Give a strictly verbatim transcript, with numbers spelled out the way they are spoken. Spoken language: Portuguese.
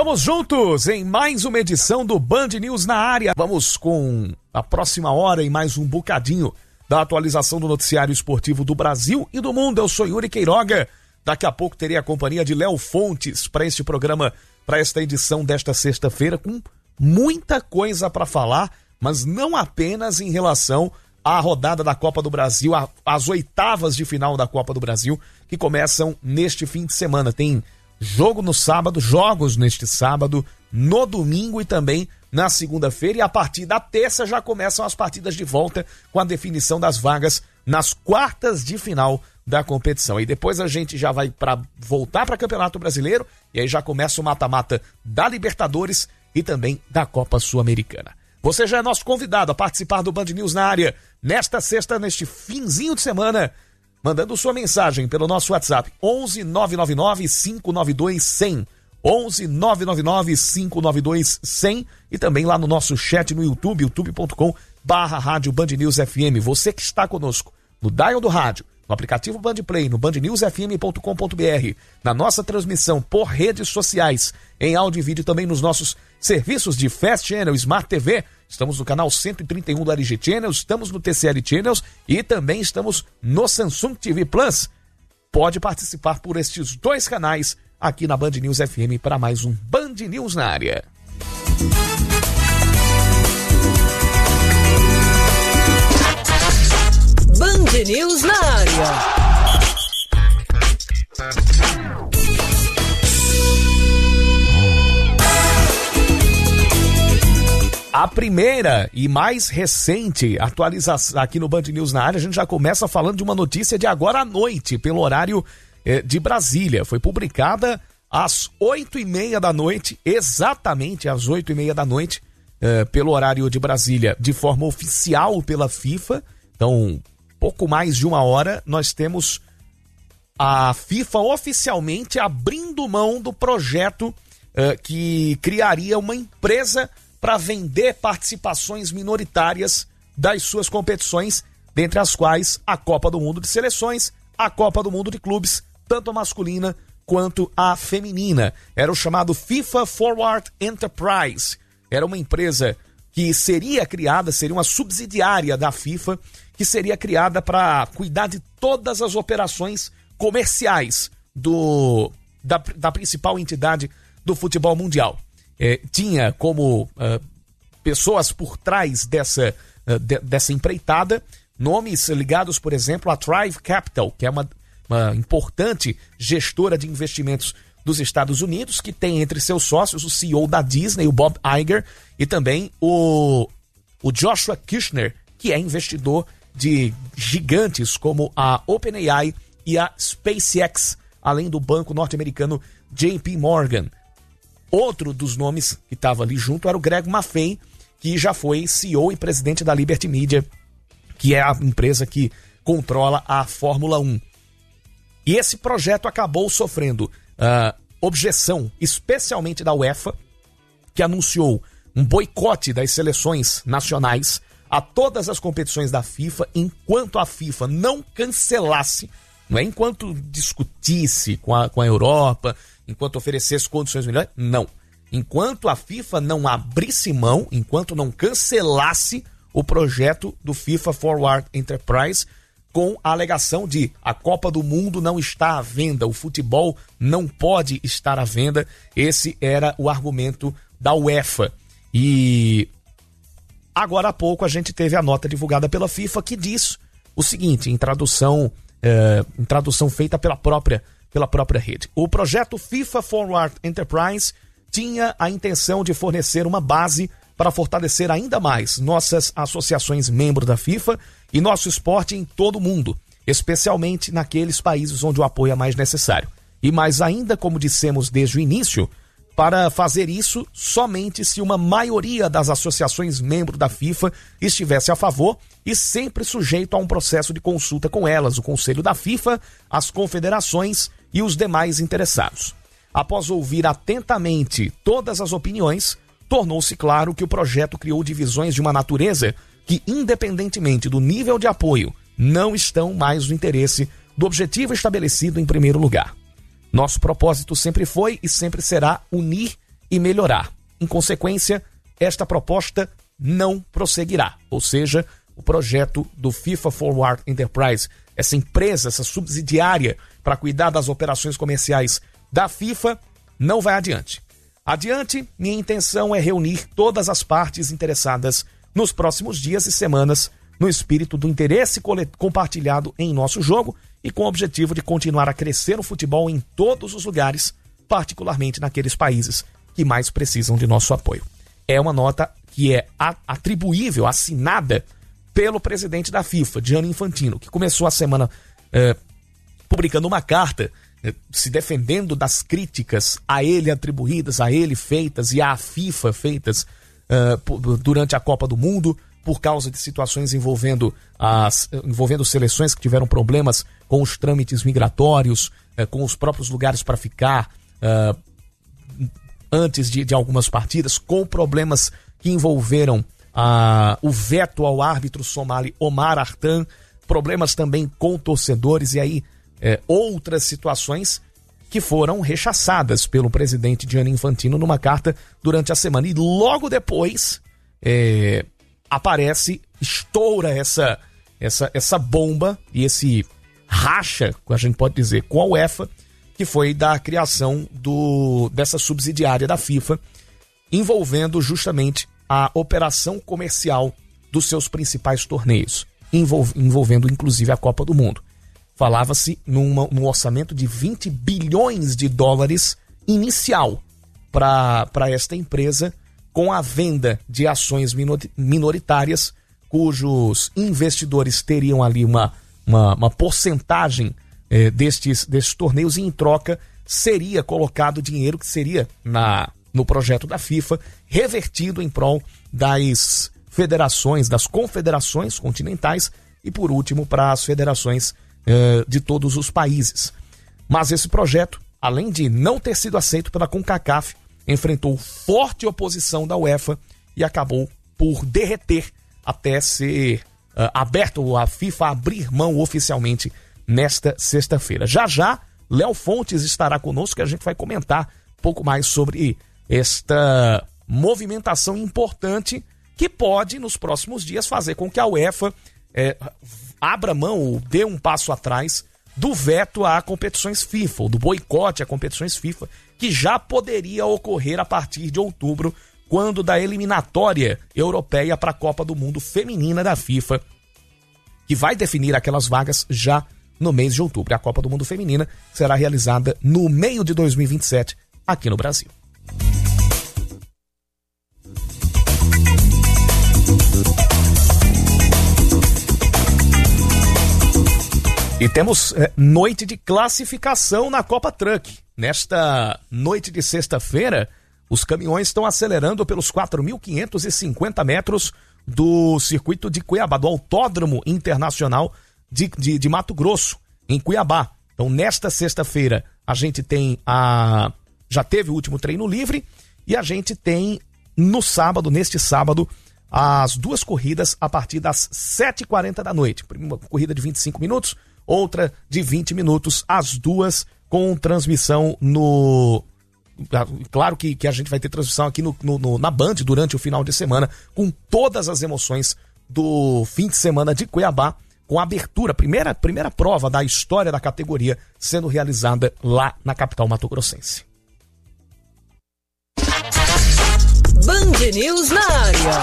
Vamos juntos em mais uma edição do Band News na área. Vamos com a próxima hora e mais um bocadinho da atualização do noticiário esportivo do Brasil e do mundo. Eu sou Yuri Queiroga. Daqui a pouco terei a companhia de Léo Fontes para este programa, para esta edição desta sexta-feira, com muita coisa para falar, mas não apenas em relação à rodada da Copa do Brasil, às oitavas de final da Copa do Brasil, que começam neste fim de semana. Tem jogo no sábado, jogos neste sábado, no domingo e também na segunda-feira, e a partir da terça já começam as partidas de volta com a definição das vagas nas quartas de final da competição. E depois a gente já vai para voltar para Campeonato Brasileiro, e aí já começa o mata-mata da Libertadores e também da Copa Sul-Americana. Você já é nosso convidado a participar do Band News na área nesta sexta, neste finzinho de semana, mandando sua mensagem pelo nosso WhatsApp onze nove nove nove cinco nove dois zero zero, onze nove nove nove cinco nove dois zero zero, e também lá no nosso chat no YouTube, youtube ponto com barra rádio Band News F M. Você que está conosco no dial do rádio, no aplicativo Band Play, no band news f m ponto com ponto b r, na nossa transmissão por redes sociais, em áudio e vídeo, também nos nossos serviços de Fast Channel, Smart T V. Estamos no canal cento e trinta e um do L G Channels, estamos no T C L Channels e também estamos no Samsung T V Plus. Pode participar por estes dois canais aqui na Band News F M para mais um Band News na área. Band News na área. A primeira e mais recente atualização aqui no Band News na área, a gente já começa falando de uma notícia de agora à noite, pelo horário eh, de Brasília. Foi publicada às oito e meia da noite, exatamente às oito e meia da noite, eh, pelo horário de Brasília, de forma oficial pela FIFA. Então, pouco mais de uma hora, nós temos a FIFA oficialmente abrindo mão do projeto eh, que criaria uma empresa para vender participações minoritárias das suas competições, dentre as quais a Copa do Mundo de Seleções, a Copa do Mundo de Clubes, tanto a masculina quanto a feminina. Era o chamado FIFA Forward Enterprise. Era uma empresa que seria criada, seria uma subsidiária da FIFA, que seria criada para cuidar de todas as operações comerciais do, da, da principal entidade do futebol mundial. É, tinha como uh, pessoas por trás dessa, uh, de, dessa empreitada nomes ligados, por exemplo, a Thrive Capital, que é uma, uma importante gestora de investimentos dos Estados Unidos, que tem entre seus sócios o C E O da Disney, o Bob Iger, e também o, o Joshua Kirchner, que é investidor de gigantes como a OpenAI e a SpaceX, além do banco norte-americano J P Morgan. Outro dos nomes que estava ali junto era o Greg Maffei, que já foi C E O e presidente da Liberty Media, que é a empresa que controla a Fórmula um. E esse projeto acabou sofrendo uh, objeção, especialmente da UEFA, que anunciou um boicote das seleções nacionais a todas as competições da FIFA, enquanto a FIFA não cancelasse, não é enquanto discutisse com a, com a Europa, enquanto oferecesse condições melhores, não. Enquanto a FIFA não abrisse mão, enquanto não cancelasse o projeto do FIFA Forward Enterprise, com a alegação de a Copa do Mundo não está à venda, o futebol não pode estar à venda. Esse era o argumento da UEFA. E agora há pouco a gente teve a nota divulgada pela FIFA que diz o seguinte, em tradução, é, em tradução feita pela própria pela própria rede. O projeto FIFA Forward Enterprise tinha a intenção de fornecer uma base para fortalecer ainda mais nossas associações membros da FIFA e nosso esporte em todo o mundo, especialmente naqueles países onde o apoio é mais necessário. E mais ainda, como dissemos desde o início, para fazer isso somente se uma maioria das associações membros da FIFA estivesse a favor e sempre sujeito a um processo de consulta com elas, o Conselho da FIFA, as confederações e os demais interessados. Após ouvir atentamente todas as opiniões, tornou-se claro que o projeto criou divisões de uma natureza que, independentemente do nível de apoio, não estão mais no interesse do objetivo estabelecido em primeiro lugar. Nosso propósito sempre foi e sempre será unir e melhorar. Em consequência, esta proposta não prosseguirá, ou seja, o projeto do FIFA Forward Enterprise, essa empresa, essa subsidiária para cuidar das operações comerciais da FIFA, não vai adiante. Adiante, minha intenção é reunir todas as partes interessadas nos próximos dias e semanas, no espírito do interesse compartilhado em nosso jogo e com o objetivo de continuar a crescer o futebol em todos os lugares, particularmente naqueles países que mais precisam de nosso apoio. É uma nota que é atribuível, assinada pelo presidente da FIFA, Gianni Infantino, que começou a semana eh, publicando uma carta eh, se defendendo das críticas a ele atribuídas, a ele feitas e à FIFA feitas eh, durante a Copa do Mundo, por causa de situações envolvendo, as, envolvendo seleções que tiveram problemas com os trâmites migratórios, eh, com os próprios lugares para ficar eh, antes de, de algumas partidas, com problemas que envolveram Ah, o veto ao árbitro somali Omar Artan, problemas também com torcedores e aí é, outras situações que foram rechaçadas pelo presidente Gianni Infantino numa carta durante a semana. E logo depois é, aparece, estoura essa, essa, essa bomba e esse racha, a gente pode dizer, com a UEFA, que foi da criação do, dessa subsidiária da FIFA, envolvendo justamente a operação comercial dos seus principais torneios, envolvendo inclusive a Copa do Mundo. Falava-se numa, num orçamento de vinte bilhões de dólares inicial para esta empresa, com a venda de ações minoritárias, cujos investidores teriam ali uma, uma, uma porcentagem eh, destes, destes torneios, e em troca seria colocado dinheiro que seria na no projeto da FIFA, revertido em prol das federações, das confederações continentais e, por último, para as federações eh, de todos os países. Mas esse projeto, além de não ter sido aceito pela CONCACAF, enfrentou forte oposição da UEFA e acabou por derreter até ser uh, aberto, a FIFA abrir mão oficialmente nesta sexta-feira. Já já, Léo Fontes estará conosco, que a gente vai comentar um pouco mais sobre esta movimentação importante que pode, nos próximos dias, fazer com que a UEFA é, abra mão ou dê um passo atrás do veto a competições FIFA, ou do boicote a competições FIFA, que já poderia ocorrer a partir de outubro, quando da eliminatória europeia para a Copa do Mundo Feminina da FIFA, que vai definir aquelas vagas já no mês de outubro. A Copa do Mundo Feminina será realizada no meio de dois mil e vinte e sete, aqui no Brasil. E temos é, noite de classificação na Copa Truck. Nesta noite de sexta-feira, os caminhões estão acelerando pelos quatro mil quinhentos e cinquenta metros do circuito de Cuiabá, do Autódromo Internacional de, de, de Mato Grosso, em Cuiabá. Então, nesta sexta-feira, a gente tem a... já teve o último treino livre, e a gente tem no sábado, neste sábado, as duas corridas a partir das sete e quarenta da noite. Uma corrida de vinte e cinco minutos, outra de vinte minutos, as duas com transmissão no... Claro que, que a gente vai ter transmissão aqui no, no, na Band durante o final de semana, com todas as emoções do fim de semana de Cuiabá, com a abertura, primeira, primeira prova da história da categoria sendo realizada lá na capital mato-grossense. Band News na área.